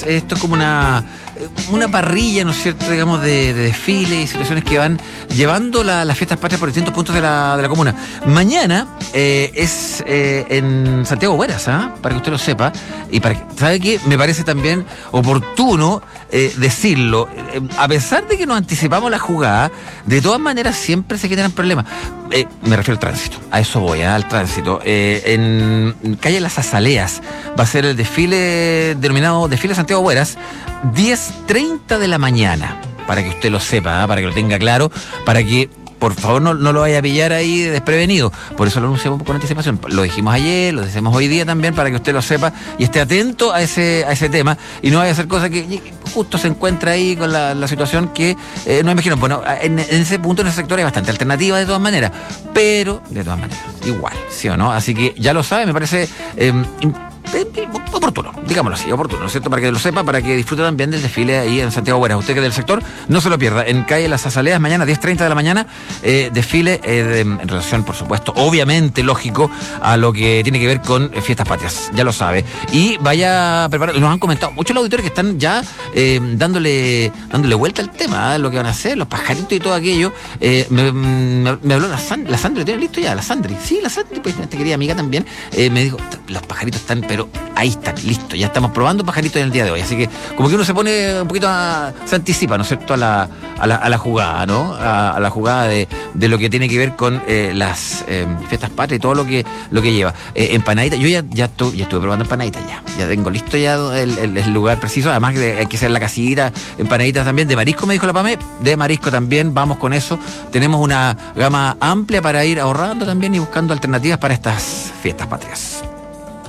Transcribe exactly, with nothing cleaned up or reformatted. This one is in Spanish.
Esto es como una, una parrilla, ¿no es cierto?, digamos, de, de desfiles y situaciones que van llevando la, las fiestas patrias por distintos puntos de la, de la comuna. Mañana eh, es eh, en Santiago Hueras, ¿ah? Para que usted lo sepa. Y para que, ¿sabe qué? Me parece también oportuno eh, decirlo. Eh, a pesar de que nos anticipamos la jugada, de todas maneras siempre se generan problemas. Eh, me refiero al tránsito, a eso voy, ¿eh? al tránsito. Eh, en calle Las Azaleas va a ser el desfile denominado Desfile Santiago Hueras, diez treinta de la mañana, para que usted lo sepa, ¿eh? Para que lo tenga claro, para que por favor no, no lo vaya a pillar ahí desprevenido. Por eso lo anunciamos con anticipación. Lo dijimos ayer, lo decimos hoy día también, para que usted lo sepa y esté atento a ese a ese tema y no vaya a hacer cosas que justo se encuentra ahí con la, la situación que eh, no imagino. Bueno, en, en ese punto, en ese sector hay bastante alternativa de todas maneras, pero de todas maneras, igual, ¿sí o no? Así que ya lo sabe, me parece eh, oportuno, digámoslo así, oportuno, ¿no es cierto? Para que lo sepa, para que disfrute también del desfile ahí en Santiago Hueras. Usted que es del sector, no se lo pierda. En calle Las Azaleas, mañana diez treinta de la mañana, eh, desfile eh, de, en relación, por supuesto, obviamente, lógico, a lo que tiene que ver con eh, fiestas patrias, ya lo sabe. Y vaya a preparar, nos han comentado muchos los auditores que están ya eh, dándole dándole vuelta al tema, ¿eh? Lo que van a hacer, los pajaritos y todo aquello. Eh, me, me, me habló la, San, la Sandri, ¿lo tiene listo ya? La Sandri, sí, la Sandri, pues esta querida amiga también, eh, me dijo, los pajaritos están, pero ahí están, listo, ya estamos probando pajaritos en el día de hoy, así que como que uno se pone un poquito a, se anticipa, ¿no es cierto?, a la, a la, a la jugada, ¿no? A, a la jugada de, de lo que tiene que ver con eh, las eh, fiestas patrias y todo lo que lo que lleva. Eh, empanaditas, yo ya, ya, estuve, ya estuve probando empanaditas ya, ya tengo listo ya el, el, el lugar preciso, además que hay que hacer la casita, empanaditas también, de marisco me dijo la Pame, de marisco también, vamos con eso, tenemos una gama amplia para ir ahorrando también y buscando alternativas para estas fiestas patrias.